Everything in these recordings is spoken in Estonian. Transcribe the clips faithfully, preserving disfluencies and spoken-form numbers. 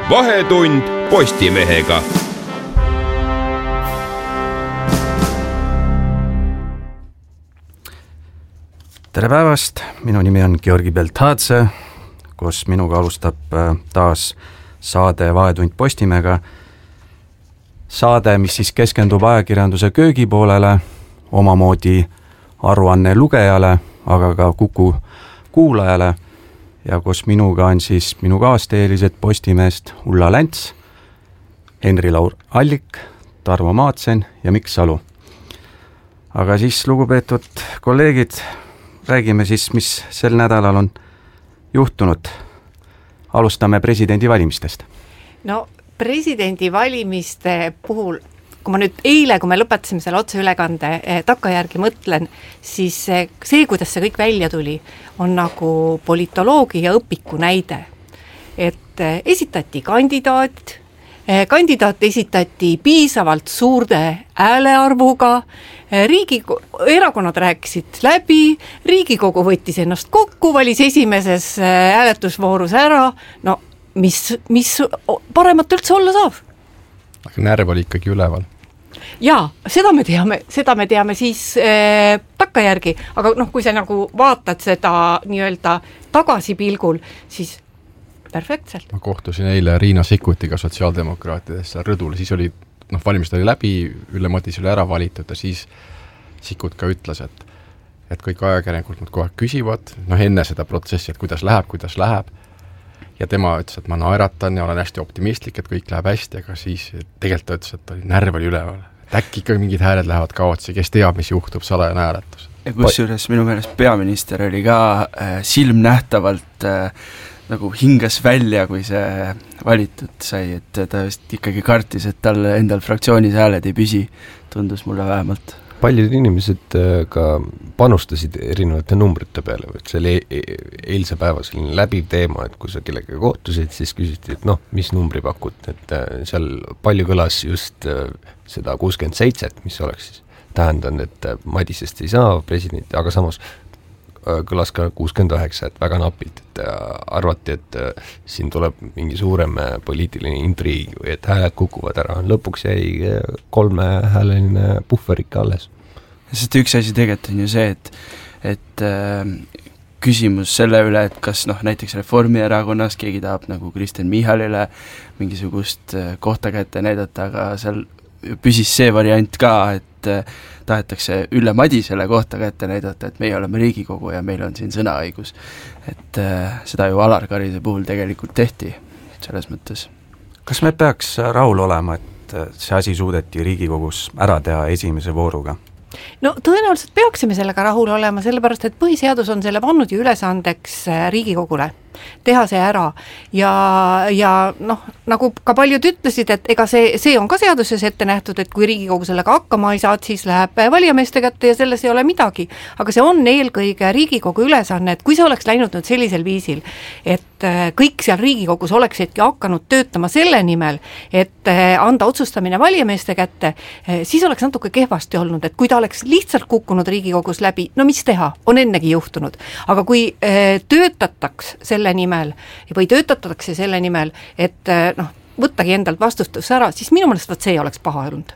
Vahetund Postimehega. Tere päevast, minu nimi on Georgi Beltadze, kus minuga alustab taas saade Vahetund Postimehega. Saade, mis siis keskendub ajakirjanduse köögipoolele, omamoodi aruanne lugejale, aga ka Kuku kuulajale ja kus minuga on siis minu kaasteelised Postimehest Ulla Länts, Henri-Laur Allik, Tarmo Maatsen ja Mikk Salu. Aga siis, lugupeetud kolleegid, räägime siis, mis sel nädalal on juhtunud. Alustame presidendivalimistest. No presidendivalimiste puhul, kui ma nüüd eile, kui me lõpetasime selle otseülekande takkajärgi mõtlen, siis see, kuidas see kõik välja tuli, on nagu politoloogia õpiku näide. Et esitati kandidaat, kandidaat esitati piisavalt suurde häälearvuga, Riigikogu, erakonnad rääkisid läbi, Riigikogu võttis ennast kokku, valis esimeses hääletusvoorus ära, no mis, mis paremat üldse olla saab? Aga närv oli ikkagi üleval. Jaa, seda me teame, seda me teame siis äh, takkajärgi, aga noh, kui sa nagu vaatad seda nii-öelda tagasipilgul, siis perfektselt. Ma kohtusin eile Riina Sikkutiga sotsiaaldemokraatidesse rõdul, siis oli noh, valimist oli läbi, Ülle Matis oli ära valitud ja siis Sikkut ka ütles, et, et kõik ajakirjanikud nad kohe küsivad, noh enne seda protsessi, et kuidas läheb, kuidas läheb. Ja tema ütles, et ma naeratan ja olen hästi optimistlik, et kõik läheb hästi, aga siis tegelikult ta ütles, et oli närv oli üleval. Et äkki ikka mingid hääled lähevad kaotsi, kes teab, mis juhtub, salajane hääletus. Ja kusjuures minu meelest peaminister oli ka äh, silmnähtavalt äh, nagu hingas välja, kui see valitud sai, et ta just ikkagi kartis, et tal endal fraktsioonis hääled ei püsi, tundus mulle vähemalt. Paljud inimesed ka panustasid erinevate numbrite peale, et see oli eilse päeva selline läbiv teema, et kui sa kellega kohtusid, siis küsiti, et noh, mis numbri pakut, et seal palju kõlas just seda kuuskümmend seitse, mis oleks siis tähendanud, et Madisest ei saa presidenti, aga samas kõlas ka kuuskümmend üheksa, et väga napilt, et arvati, et siin tuleb mingi suurem poliitiline intriig või et hääled kukuvad ära. Lõpuks jäi kolme hääleline puhver ikka alles. Sest üks asi tegelikult on ju see, et, et äh, küsimus selle üle, et kas noh, näiteks Reformierakonnas keegi tahab nagu Kristen Michalile mingisugust kohta kätte näidata, aga seal püsis see variant ka, et tahetakse Ülle Madisele kohta kätte näidata, et meie oleme Riigikogu ja meil on siin sõnaõigus. Et äh, seda ju Alar Karise puhul tegelikult tehti selles mõttes. Kas me peaks rahul olema, et see asi suudeti Riigikogus ära teha esimese vooruga? No tõenäoliselt peaksime sellega rahul olema, sellepärast, et põhiseadus on selle pannud ju ülesandeks Riigikogule teha see ära ja, ja noh, nagu ka paljud ütlesid, et ega see, see on ka seaduses ette nähtud, et kui Riigikogu sellega hakkama ei saa, siis läheb valijameeste kätte ja selles ei ole midagi, aga see on eelkõige Riigikogu ülesanne, et kui see oleks läinud nüüd sellisel viisil, et kõik seal Riigikogus oleksidki hakanud töötama selle nimel, et anda otsustamine valijameeste kätte, siis oleks natuke kehvasti olnud, et kui ta oleks lihtsalt kukkunud Riigikogus läbi, no mis teha, on ennegi juhtunud, aga kui töötataks selle nimel või töötatakse selle nimel, et noh, võttagi endalt vastustus ära, siis minu meelest võt see oleks paha olnud.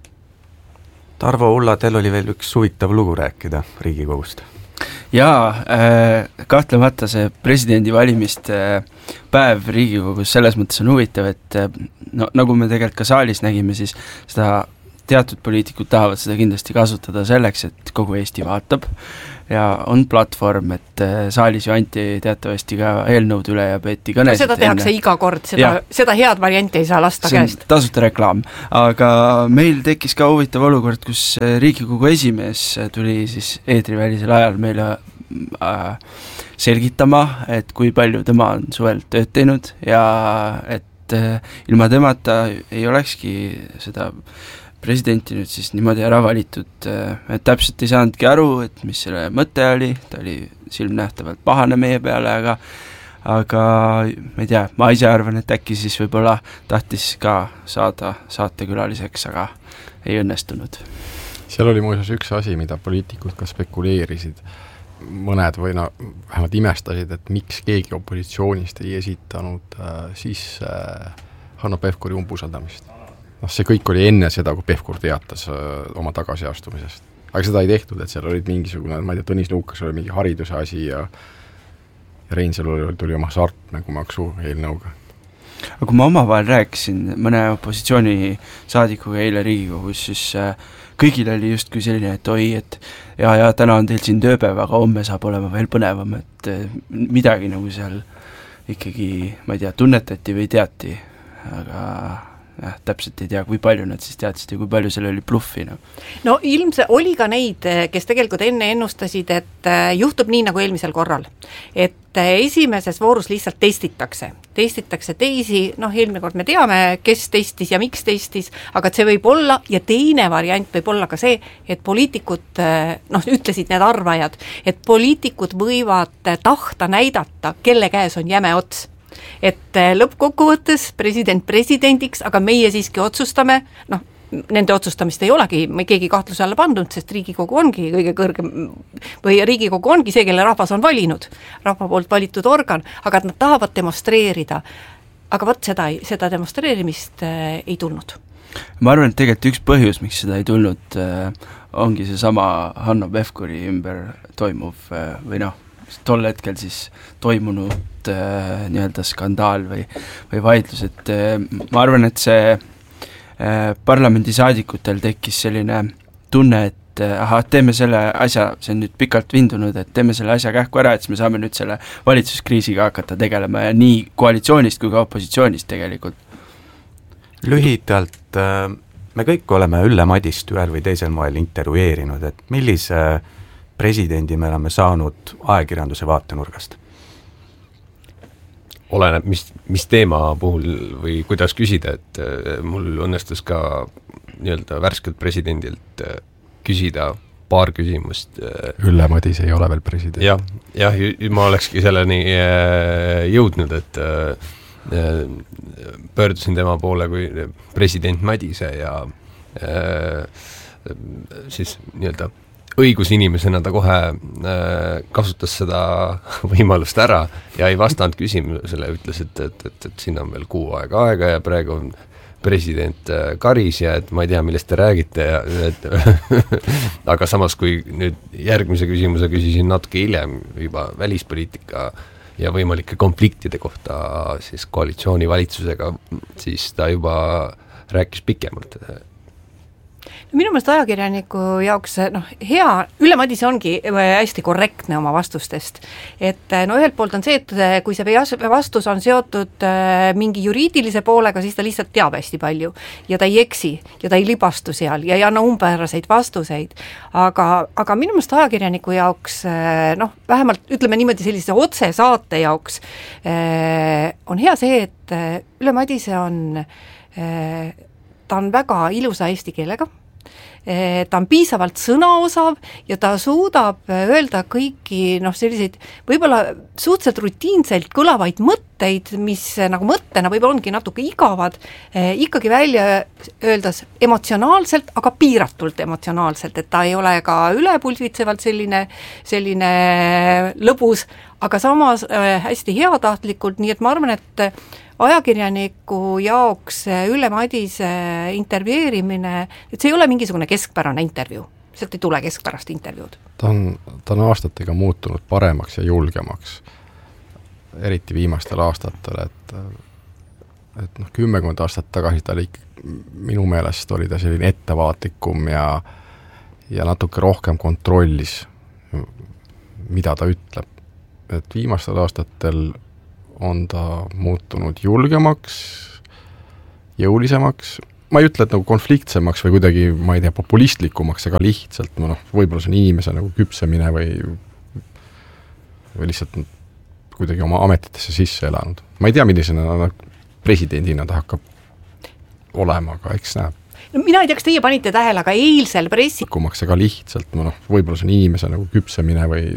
Tarvo, Ulla, teil oli veel üks huvitav lugu rääkida Riigikogust. Jaa, kahtlemata see presidendivalimiste päev Riigikogus selles mõttes on huvitav, et no, nagu me tegelikult ka saalis nägime, siis seda teatud poliitikud tahavad seda kindlasti kasutada selleks, et kogu Eesti vaatab ja on platvorm, et saalis ju anti teatavasti ka eelnõud üle ja peeti kõnesid. Seda tehakse enne. Iga kord, seda, seda head varianti ei saa lasta see käest. Tasuta reklaam, aga meil tekkis ka huvitav olukord, kus Riigikogu esimees tuli siis eetrivälisel ajal meile äh, selgitama, et kui palju tema on suvel tööd teinud ja et äh, ilma temata ei olekski seda presidenti nüüd siis niimoodi ära valitud, et täpselt ei saanudki aru, et mis selle mõte oli, ta oli silmnähtavalt pahane meie peale, aga aga ma ei tea, ma ise arvan, et äkki siis võib-olla tahtis ka saada saatekülaliseks, aga ei õnnestunud. Seal oli muuseas üks asi, mida poliitikud ka spekuleerisid, mõned või no vähemalt imestasid, et miks keegi opositsioonist ei esitanud äh, siis äh, Hanno Pevkuri umbusaldamist. Noh, see kõik oli enne seda, kui Pevkur teatas äh, oma tagasiastumisest. Aga seda ei tehtud, et seal olid mingisugune, ma ei tea, Tõnis Lukas oli mingi hariduse asi ja, ja Reinsalu tuli oma sartmängumaksu eelnõuga. Aga kui ma omavahel rääkisin mõne opositsiooni saadikuga eile Riigikogus, siis äh, kõigil oli just kui selline, et oi, et ja, ja täna on teil siin tööpäev, aga homme saab olema veel põnevam, et äh, midagi nagu seal ikkagi, ma ei tea, tunnetati või teati, aga jah, täpselt ei tea, kui palju nad siis teadsid ja kui palju seal oli bluffi. No, no ilmse oli ka neid, kes tegelikult enne ennustasid, et juhtub nii nagu eelmisel korral. Et esimeses voorus lihtsalt testitakse. Testitakse teisi, noh eelmine kord me teame, kes testis ja miks testis, aga see võib olla ja teine variant võib olla ka see, et poliitikud, noh ütlesid need arvajad, et poliitikud võivad tahta näidata, kelle käes on jäme ots. Et lõppkokkuvõttes president presidendiks, aga meie siiski otsustame, noh, nende otsustamist ei olegi, me keegi kahtluse alla pandud, sest Riigikogu ongi kõige kõrgem, või Riigikogu ongi see, kelle rahvas on valinud, rahva poolt valitud organ, aga nad tahavad demonstreerida. Aga võt seda, seda demonstreerimist äh, ei tulnud. Ma arvan, et tegelikult üks põhjus, miks seda ei tulnud, äh, ongi see sama Hanno Pevkuri ümber toimuv äh, või noh, tol hetkel siis toimunud äh, nii-öelda skandaal või, või vaidlus, et äh, ma arvan, et see äh, parlamendisaadikutel tekkis selline tunne, et äh, aha, teeme selle asja, see on nüüd pikalt vindunud, et teeme selle asja kähku ära, et siis me saame nüüd selle valitsuskriisiga hakata tegelema ja nii koalitsioonist kui ka opositsioonist tegelikult. Lühidalt, äh, me kõik oleme Ülle Madist ühel või teisel moel intervjueerinud, et millise presidendi me oleme saanud ajakirjanduse vaatenurgast? Oleneb, mis, mis teema puhul või kuidas küsida, et mul õnnestus ka nii-öelda värskelt presidendilt küsida paar küsimust. Ülle Madis ei ole veel president. Jah, jah, ma olekski selleni jõudnud, et pöördusin tema poole kui president Madise ja siis nii-öelda õigusinimesena ta kohe äh, kasutas seda võimalust ära ja ei vastanud küsimusele, ütles, et, et, et, et siin on veel kuu aega aega ja praegu on president äh, Karis ja et ma ei tea, millest te räägite ja et, aga samas, kui nüüd järgmise küsimuse küsisin natuke hiljem juba välispoliitika ja võimalike konfliktide kohta siis koalitsioonivalitsusega, siis ta juba rääkis pikemalt. Minu meelest ajakirjaniku jaoks noh, hea, Ülle Madise ongi hästi korrektne oma vastustest, et no ühelt poolt on see, et kui see vastus on seotud mingi juriidilise poolega, siis ta lihtsalt teab hästi palju ja ta ei eksi ja ta ei libastu seal ja ei anna umbääraseid vastuseid, aga, aga minu meelest ajakirjaniku jaoks noh, vähemalt ütleme niimoodi sellise otse saate jaoks on hea see, et Ülle Madise on ta on väga ilusa eesti keelega, ta on piisavalt sõnaosav ja ta suudab öelda kõiki noh, selliseid võib-olla suhteliselt rutiinselt kõlavaid mõtteid, mis nagu mõttena võib-olla ongi natuke igavad, ikkagi välja öeldes emotsionaalselt, aga piiratult emotsionaalselt, et ta ei ole ka ülepulvitsevalt selline, selline lõbus, aga samas hästi heatahtlikult, nii et ma arvan, et ajakirjaniku jaoks Ülle Madise intervjueerimine, et see ei ole mingisugune keskpärane intervjuu, sealt ei tule keskpärast intervjuud. Ta on, ta on aastatega muutunud paremaks ja julgemaks, eriti viimastel aastatel, et, et noh, kümmekond aastat tagasi ta oli, minu meelest oli ta selline ettevaatlikum ja, ja natuke rohkem kontrollis, mida ta ütleb. Et viimastel aastatel on ta muutunud julgemaks, jõulisemaks, ma ei ütle, et nagu konfliktsemaks või kuidagi, ma ei tea, populistlikumaks, aga lihtsalt, no, võib-olla see on inimese nagu küpsemine või, või lihtsalt kuidagi oma ametitesse sisse elanud. Ma ei tea, millisena presidendina ta hakkab olema, aga eks näeb. No, mina ei tea, kas teie panite tähele, aga eilsel pressi... Kumaks, aga lihtsalt, no, võib-olla see on inimese nagu küpsemine või,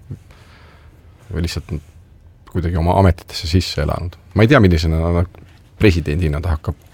või lihtsalt kuidagi oma ametitesse sisse elanud. Ma ei tea, millisena presidendina ta hakkab